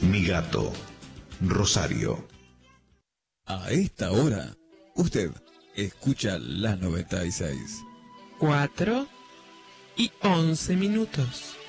Mi Gato, Rosario. A esta hora, usted escucha la 96. 4:11.